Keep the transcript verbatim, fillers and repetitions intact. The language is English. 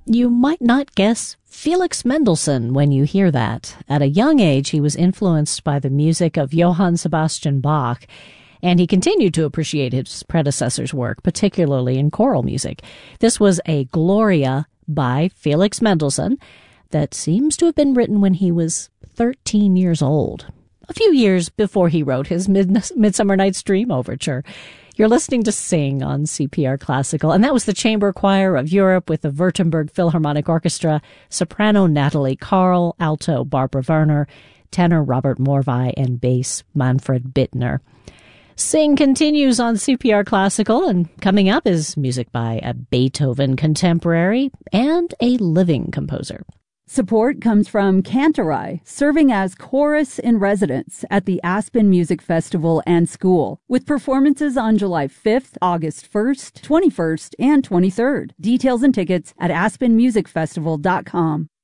You might not guess Felix Mendelssohn when you hear that. At a young age, he was influenced by the music of Johann Sebastian Bach, and he continued to appreciate his predecessor's work, particularly in choral music. This was a Gloria by Felix Mendelssohn that seems to have been written when he was thirteen years old, a few years before he wrote his Mid- Midsummer Night's Dream overture. You're listening to Sing on C P R Classical, and that was the Chamber Choir of Europe with the Württemberg Philharmonic Orchestra, soprano Natalie Karl, alto Barbara Werner, tenor Robert Morvai, and bass Manfred Bittner. Sing continues on C P R Classical, and coming up is music by a Beethoven contemporary and a living composer. Support comes from Cantorai, serving as chorus in residence at the Aspen Music Festival and School, with performances on July fifth, August first, twenty-first, and twenty-third. Details and tickets at aspen music festival dot com.